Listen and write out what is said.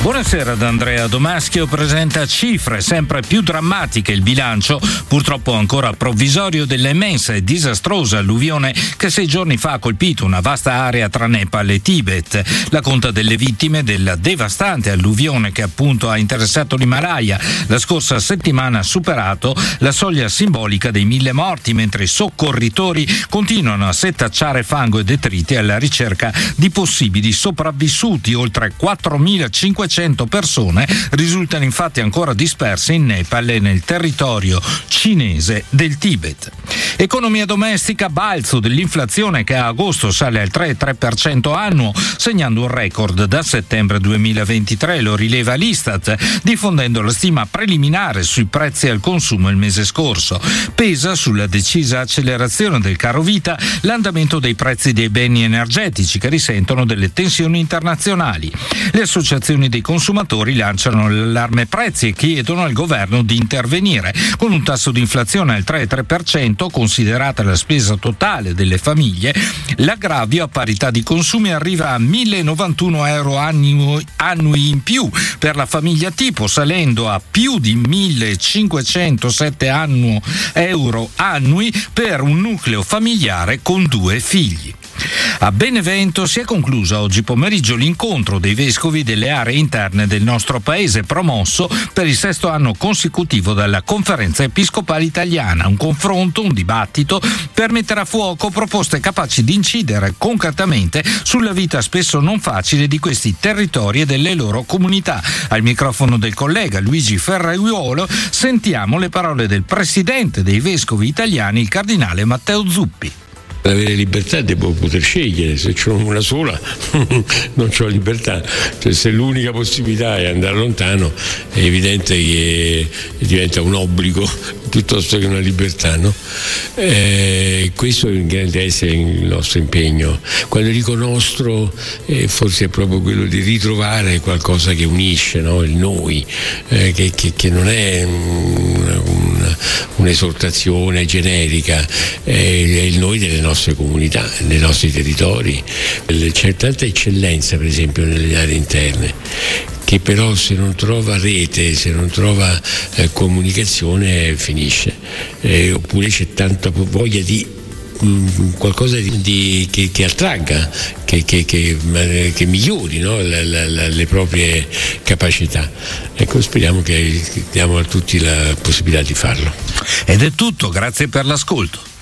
Buonasera da Andrea Domaschio. Presenta cifre sempre più drammatiche il bilancio, purtroppo ancora provvisorio, della immensa e disastrosa alluvione che 6 giorni fa ha colpito una vasta area tra Nepal e Tibet. La conta delle vittime della devastante alluvione che appunto ha interessato l'Himalaya la scorsa settimana ha superato la soglia simbolica dei 1000 morti, mentre i soccorritori continuano a setacciare fango e detriti alla ricerca di possibili sopravvissuti. Oltre 4.500 persone risultano infatti ancora disperse in Nepal e nel territorio cinese del Tibet. Economia domestica, balzo dell'inflazione che a agosto sale al 3,3% annuo, segnando un record da settembre 2023, lo rileva l'Istat, diffondendo la stima preliminare sui prezzi al consumo il mese scorso. Pesa sulla decisa accelerazione del caro vita l'andamento dei prezzi dei beni energetici che risentono delle tensioni internazionali. Le associazioni dei consumatori lanciano l'allarme prezzi e chiedono al governo di intervenire. Con un tasso di inflazione al 3,3%, considerata la spesa totale delle famiglie, l'aggravio a parità di consumi arriva a 1.091 euro annui in più per la famiglia tipo, salendo a più di 1.507 euro annui per un nucleo familiare con 2 figli. A Benevento si è concluso oggi pomeriggio l'incontro dei vescovi delle aree interne del nostro paese, promosso per il 6º anno consecutivo dalla Conferenza Episcopale Italiana. Un confronto, un dibattito per mettere a fuoco proposte capaci di incidere concretamente sulla vita spesso non facile di questi territori e delle loro comunità. Al microfono del collega Luigi Ferraiuolo sentiamo le parole del presidente dei vescovi italiani, il cardinale Matteo Zuppi. Per avere libertà devo poter scegliere, se c'ho una sola non c'ho libertà, cioè, se l'unica possibilità è andare lontano è evidente che diventa un obbligo piuttosto che una libertà, no? Questo deve essere il nostro impegno. Quando dico nostro, forse è proprio quello di ritrovare qualcosa che unisce, no? Il noi, che non è un'esortazione generica, è il noi delle nostre comunità, nei nostri territori. C'è tanta eccellenza, per esempio, nelle aree interne, che però se non trova rete, se non trova comunicazione, finisce. Oppure c'è tanta voglia di qualcosa che attragga, che migliori, no? le proprie capacità. Ecco, speriamo che diamo a tutti la possibilità di farlo. Ed è tutto, grazie per l'ascolto.